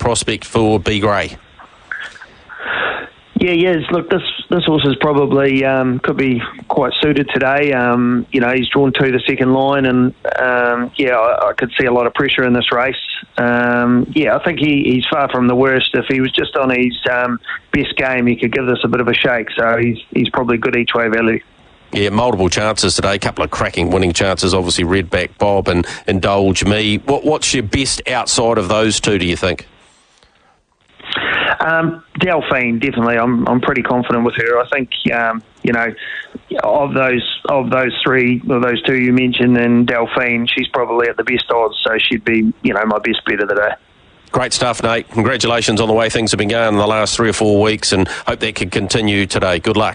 prospect for B. Gray. Yeah, he is. Look, this horse is probably could be quite suited today. He's drawn to the second line, and I could see a lot of pressure in this race. I think he's far from the worst. If he was just on his best game, he could give this a bit of a shake. So he's probably good each way value. Yeah, multiple chances today, a couple of cracking winning chances, obviously Redback Bob and Indulge Me. What's your best outside of those two, do you think? Delphine, definitely. I'm pretty confident with her. I think of those three, or those two you mentioned, and Delphine, she's probably at the best odds, so she'd be my best bet of the day. Great stuff, Nate. Congratulations on the way things have been going in the last 3 or 4 weeks, and hope that can continue today. Good luck.